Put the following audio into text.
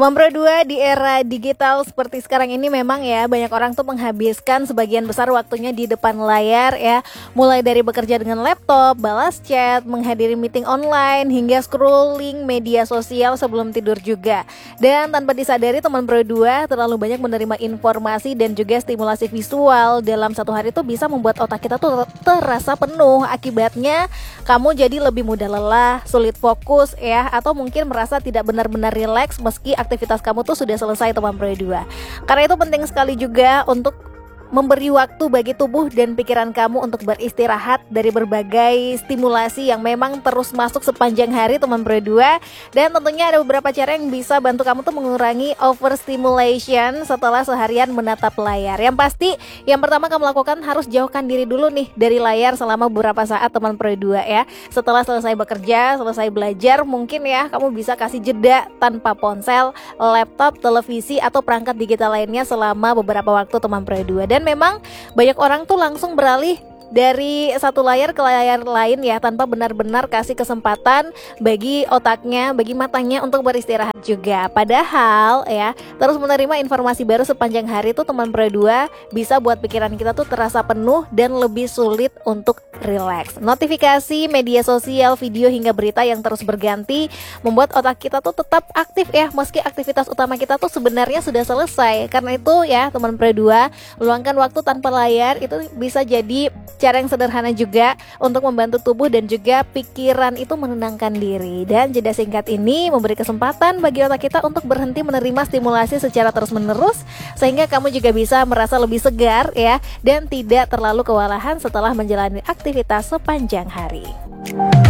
Teman Pro 2, di era digital seperti sekarang ini memang ya banyak orang tuh menghabiskan sebagian besar waktunya di depan layar ya. Mulai dari bekerja dengan laptop, balas chat, menghadiri meeting online, hingga scrolling media sosial sebelum tidur juga. Dan tanpa disadari teman Pro 2 terlalu banyak menerima informasi dan juga stimulasi visual dalam satu hari tuh bisa membuat otak kita tuh terasa penuh. Akibatnya kamu jadi lebih mudah lelah, sulit fokus ya, atau mungkin merasa tidak benar-benar rileks meski aktivitas kamu tuh sudah selesai teman Pro 2. Karena itu penting sekali juga untuk memberi waktu bagi tubuh dan pikiran kamu untuk beristirahat dari berbagai stimulasi yang memang terus masuk sepanjang hari teman Pro 2. Dan tentunya ada beberapa cara yang bisa bantu kamu tuh mengurangi overstimulation setelah seharian menatap layar. Yang pasti yang pertama kamu lakukan harus jauhkan diri dulu nih dari layar selama beberapa saat teman Pro 2 ya. Setelah selesai bekerja, selesai belajar, mungkin ya kamu bisa kasih jeda tanpa ponsel, laptop, televisi atau perangkat digital lainnya selama beberapa waktu teman Pro 2. Dan memang banyak orang tuh langsung beralih dari satu layar ke layar lain ya, tanpa benar-benar kasih kesempatan bagi otaknya, bagi matanya untuk beristirahat juga. Padahal ya, terus menerima informasi baru sepanjang hari tuh teman Pro 2 bisa buat pikiran kita tuh terasa penuh dan lebih sulit untuk rileks. Notifikasi, media sosial, video hingga berita yang terus berganti membuat otak kita tuh tetap aktif ya, meski aktivitas utama kita tuh sebenarnya sudah selesai. Karena itu ya teman Pro 2, luangkan waktu tanpa layar itu bisa jadi cara yang sederhana juga untuk membantu tubuh dan juga pikiran itu menenangkan diri. Dan jeda singkat ini memberi kesempatan bagi otak kita untuk berhenti menerima stimulasi secara terus-menerus, sehingga kamu juga bisa merasa lebih segar ya, dan tidak terlalu kewalahan setelah menjalani aktivitas sepanjang hari.